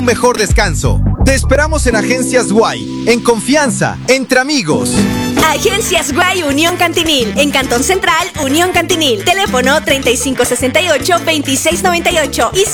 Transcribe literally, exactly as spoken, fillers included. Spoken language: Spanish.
un mejor descanso. Te esperamos en Agencias Guay, en confianza, entre amigos. Agencias Guay Unión Cantinil, en Cantón Central, Unión Cantinil. Teléfono treinta y cinco sesenta y ocho, veintiséis noventa y ocho y